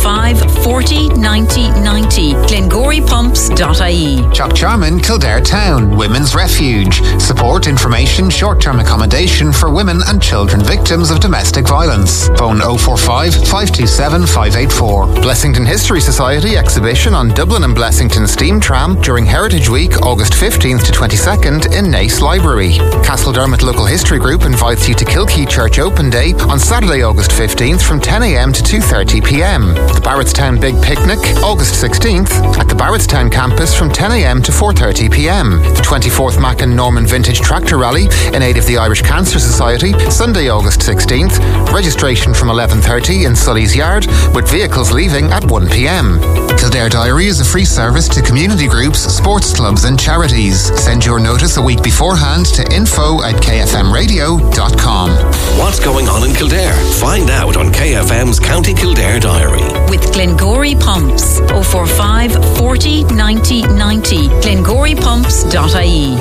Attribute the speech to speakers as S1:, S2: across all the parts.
S1: 045 40 90 90. GlengoryPumps.ie.
S2: Chuck Charman, Kildare Town, Women's Refuge. Support, information, short-term accommodation for women and children victims of domestic violence. Phone 045 527 584.
S3: Blessington History Society exhibition on Dublin and Blessington Steam Tram during Heritage Week, August 15th to 22nd in Nace Library. Castledermot Local History Group invites you to Kilkee Church Open Day on Saturday, August 15th from 10 a.m. to 2:30 p.m. The Barrettstown Big Picnic, August 16th at the Barrettstown campus from 10 a.m. to 4:30 p.m. The 24th Mac and Norman Vintage Tractor Rally in aid of the Irish Cancer Society, Sunday, August 16th. Registration from 11:30 in Sully's Yard, with vehicles leaving at 1 p.m.
S2: Kildare Diary is a free service to community groups, sports clubs and charities. Send your notice a week beforehand to info@kfmradio.com.
S4: What's going on in Kildare? Find out on KFM's County Kildare Diary.
S1: With Glengory Pumps. 045 40 90 90. GlengoryPumps.ie.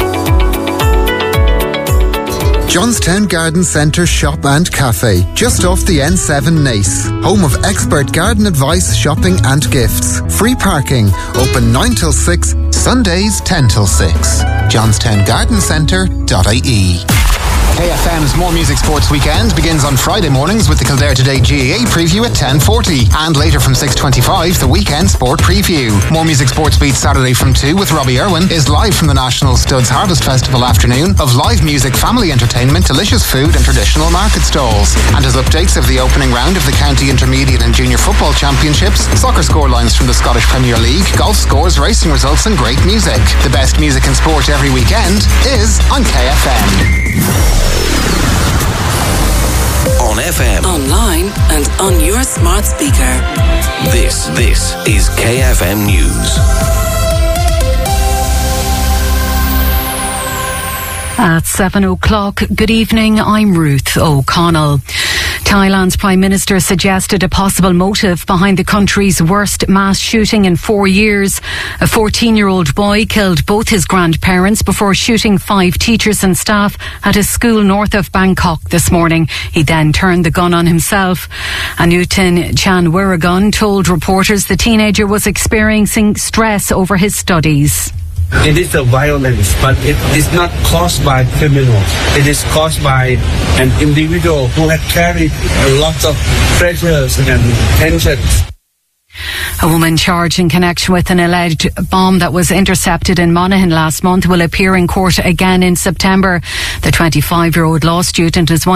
S3: Johnstown Garden Centre Shop and Cafe, just off the N7 Nace. Home of expert garden advice, shopping and gifts. Free parking, open 9 till 6, Sundays 10 till 6. JohnstownGardenCentre.ie.
S2: KFM's More Music Sports Weekend begins on Friday mornings with the Kildare Today GAA preview at 10:40, and later from 6:25 the Weekend Sport Preview. More Music Sports Beat Saturday from 2 with Robbie Irwin is live from the National Studs Harvest Festival afternoon of live music, family entertainment, delicious food and traditional market stalls. And as updates of the opening round of the County Intermediate and Junior Football Championships, soccer scorelines from the Scottish Premier League, golf scores, racing results and great music. The best music and sport every weekend is on KFM.
S4: On FM,
S5: online and on your smart speaker.
S4: This is KFM News.
S6: At 7 o'clock, good evening, I'm Ruth O'Connell. Thailand's Prime Minister suggested a possible motive behind the country's worst mass shooting in 4 years. A 14-year-old boy killed both his grandparents before shooting 5 teachers and staff at a school north of Bangkok this morning. He then turned the gun on himself. Anutin Chanwiragun told reporters the teenager was experiencing stress over his studies.
S7: It is a violence, but it is not caused by criminals. It is caused by an individual who had carried a lot of pressures and tensions.
S6: A woman charged in connection with an alleged bomb that was intercepted in Monaghan last month will appear in court again in September. The 25-year-old law student is one